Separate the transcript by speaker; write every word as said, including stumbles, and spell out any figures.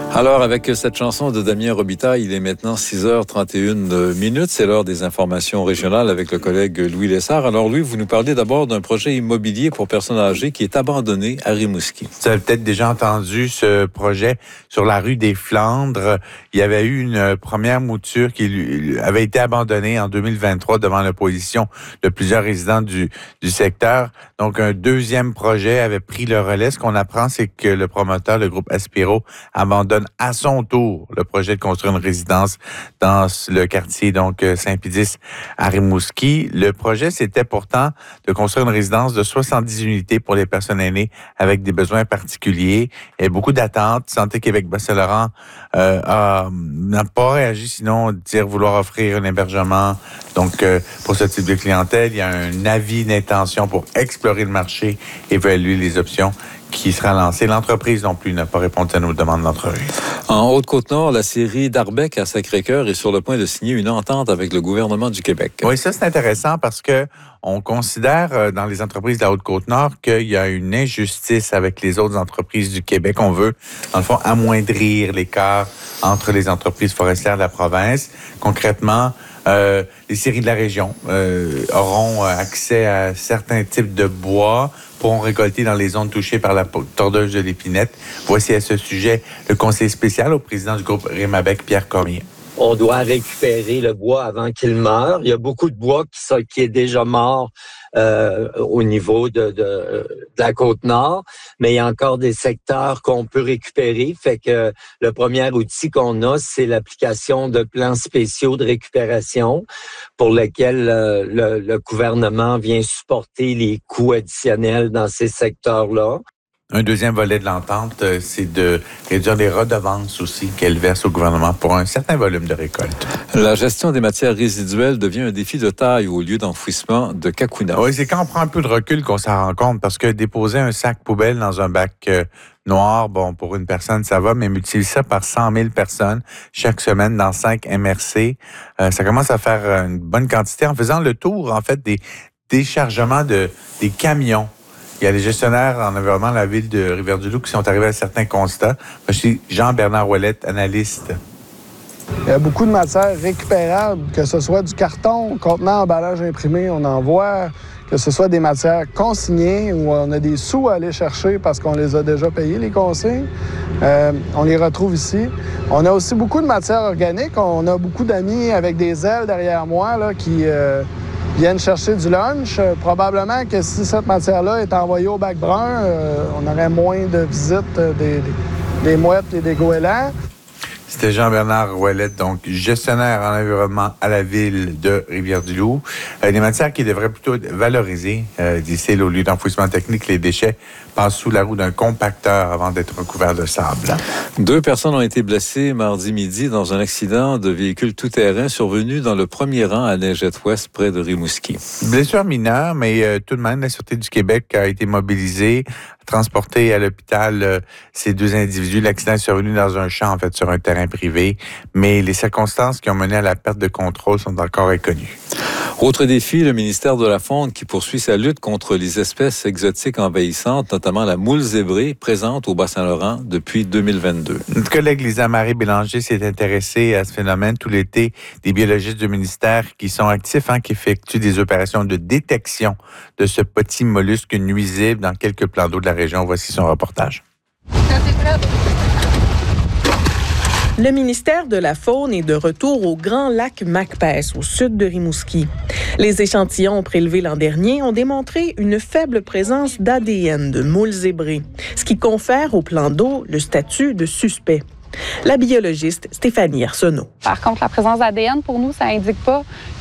Speaker 1: Alors, avec cette chanson de Damien Robitaille, il est maintenant six heures trente et une minutes. C'est l'heure des informations régionales avec le collègue Louis Lessard. Alors, Louis, vous nous parlez d'abord d'un projet immobilier pour personnes âgées qui est abandonné à Rimouski.
Speaker 2: Vous avez peut-être déjà entendu ce projet sur la rue des Flandres. Il y avait eu une première mouture qui avait été abandonnée en deux mille vingt-trois devant l'opposition de plusieurs résidents du, du secteur. Donc, un deuxième projet avait pris le relais. Ce qu'on apprend, c'est que le promoteur, le groupe Aspiro, abandonne à son tour le projet de construire une résidence dans le quartier donc Saint-Pédis à Rimouski. Le projet, c'était pourtant de construire une résidence de soixante-dix unités pour les personnes aînées avec des besoins particuliers. Il y a beaucoup d'attentes. Santé Québec-Bas-Saint-Laurent euh, a, n'a pas réagi, sinon dire vouloir offrir un hébergement. Donc, euh, pour ce type de clientèle, il y a un avis d'intention pour explorer le marché, évaluer les options qui sera lancé. L'entreprise non plus n'a pas répondu à nos demandes d'entrevue.
Speaker 1: En Haute-Côte-Nord, la série d'Arbec à Sacré-Cœur est sur le point de signer une entente avec le gouvernement du Québec.
Speaker 2: Oui, ça c'est intéressant parce que on considère dans les entreprises de la Haute-Côte-Nord qu'il y a une injustice avec les autres entreprises du Québec. On veut, dans le fond, amoindrir l'écart entre les entreprises forestières de la province. Concrètement, Euh, les scieries de la région euh, auront accès à certains types de bois, pourront récolter dans les zones touchées par la tordeuse de l'épinette. Voici à ce sujet le conseiller spécial au président du groupe Rémabec, Pierre Cormier.
Speaker 3: On doit récupérer le bois avant qu'il meure. Il y a beaucoup de bois qui, sont, qui est déjà mort euh, au niveau de, de, de la Côte-Nord, mais il y a encore des secteurs qu'on peut récupérer. Fait que le premier outil qu'on a, c'est l'application de plans spéciaux de récupération pour lesquels euh, le, le gouvernement vient supporter les coûts additionnels dans ces secteurs-là.
Speaker 2: Un deuxième volet de l'entente, c'est de réduire les redevances aussi qu'elle verse au gouvernement pour un certain volume de récolte.
Speaker 1: La gestion des matières résiduelles devient un défi de taille au lieu d'enfouissement de Kakuna.
Speaker 2: Oui, c'est quand on prend un peu de recul qu'on s'en rend compte, parce que déposer un sac poubelle dans un bac euh, noir, bon, pour une personne, ça va, mais multiplier ça par cent mille personnes chaque semaine dans cinq M R C, euh, ça commence à faire une bonne quantité. En faisant le tour, en fait, des déchargements de, des camions. Il y a les gestionnaires en environnement de la ville de Rivière-du-Loup qui sont arrivés à certains constats. Je suis Jean-Bernard Ouellette, analyste.
Speaker 4: Il y a beaucoup de matières récupérables, que ce soit du carton, contenant, emballage imprimé, on en voit, que ce soit des matières consignées où on a des sous à aller chercher parce qu'on les a déjà payés, les consignes. Euh, on les retrouve ici. On a aussi beaucoup de matières organiques. On a beaucoup d'amis avec des ailes derrière moi là, qui... Euh, viennent chercher du lunch. Euh, probablement que si cette matière-là est envoyée au bac brun, euh, on aurait moins de visites euh, des, des, des mouettes et des goélands.
Speaker 2: C'était Jean-Bernard Ouellette, donc gestionnaire en environnement à la ville de Rivière-du-Loup. Euh, des matières qui devraient plutôt être valorisées. Euh, dit-il, au lieu d'enfouissement technique, les déchets passent sous la roue d'un compacteur avant d'être recouverts de sable.
Speaker 1: Deux personnes ont été blessées mardi midi dans un accident de véhicule tout-terrain survenu dans le premier rang à Lingette-Ouest, près de Rimouski.
Speaker 2: Blessure mineure, mais euh, tout de même, la Sûreté du Québec a été mobilisée, transporté à l'hôpital euh, ces deux individus. L'accident est survenu dans un champ, en fait, sur un terrain privé, mais les circonstances qui ont mené à la perte de contrôle sont encore inconnues.
Speaker 1: Autre défi, le ministère de la Faune qui poursuit sa lutte contre les espèces exotiques envahissantes, notamment la moule zébrée, présente au Bas-Saint-Laurent depuis deux mille vingt-deux.
Speaker 2: Notre collègue Lisa-Marie Bélanger s'est intéressée à ce phénomène tout l'été. Des biologistes du ministère qui sont actifs, hein, qui effectuent des opérations de détection de ce petit mollusque nuisible dans quelques plans d'eau de la région. Voici son reportage.
Speaker 5: Le ministère de la Faune est de retour au Grand Lac Macpès, au sud de Rimouski. Les échantillons prélevés l'an dernier ont démontré une faible présence d'A D N de moules zébrées, ce qui confère au plan d'eau le statut de suspect. La biologiste Stéphanie Arsenault.
Speaker 6: Par contre, la présence d'A D N, pour nous, ça indique pas